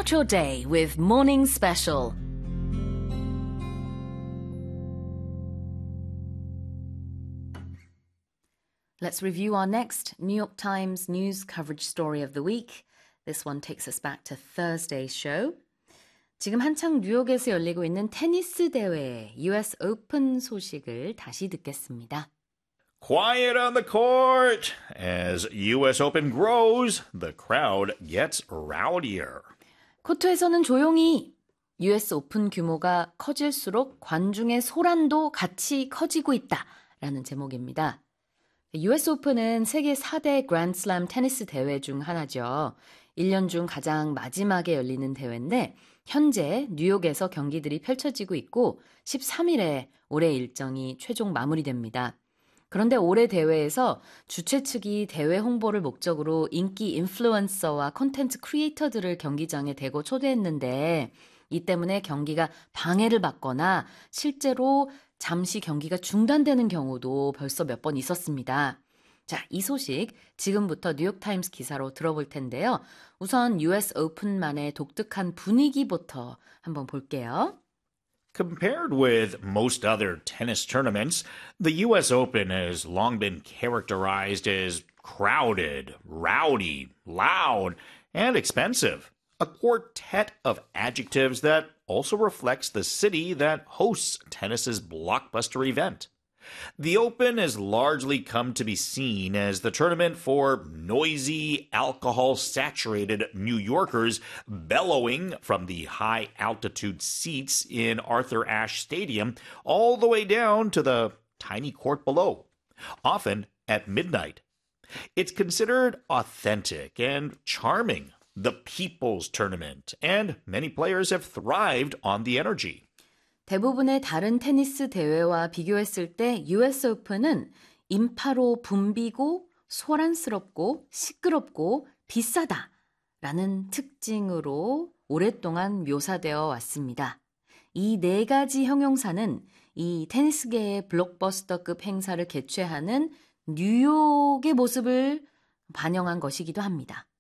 Start your day with Morning Special. Let's review our next New York Times news coverage story of the week. This one takes us back to Thursday's show. 지금 한창 뉴욕에서 열리고 있는 테니스 대회 US Open 소식을 다시 듣겠습니다. Quiet on the court. As US Open grows, the crowd gets rowdier. 코트에서는 조용히. US 오픈 규모가 커질수록 관중의 소란도 같이 커지고 있다라는 제목입니다. US 오픈은 세계 4대 그랜드슬램 테니스 대회 중 하나죠. 1년 중 가장 마지막에 열리는 대회인데 현재 뉴욕에서 경기들이 펼쳐지고 있고 13일에 올해 일정이 최종 마무리됩니다. 그런데 올해 대회에서 주최 측이 대회 홍보를 목적으로 인기 인플루언서와 콘텐츠 크리에이터들을 경기장에 대거 초대했는데 이 때문에 경기가 방해를 받거나 실제로 잠시 경기가 중단되는 경우도 벌써 몇 번 있었습니다. 자, 이 소식 지금부터 뉴욕타임스 기사로 들어볼 텐데요. 우선 US 오픈만의 독특한 분위기부터 한번 볼게요. Compared with most other tennis tournaments, the US Open has long been characterized as crowded, rowdy, loud, and expensive. A quartet of adjectives that also reflects the city that hosts tennis's blockbuster event. The Open has largely come to be seen as the tournament for noisy, alcohol-saturated New Yorkers bellowing from the high-altitude seats in Arthur Ashe Stadium all the way down to the tiny court below, often at midnight. It's considered authentic and charming, the people's tournament, and many players have thrived on the energy. 대부분의 다른 테니스 대회와 비교했을 때 US 오픈은 인파로 붐비고 소란스럽고 시끄럽고 비싸다라는 특징으로 오랫동안 묘사되어 왔습니다. 이 네 가지 형용사는 이 테니스계의 블록버스터급 행사를 개최하는 뉴욕의 모습을 반영한 것이기도 합니다.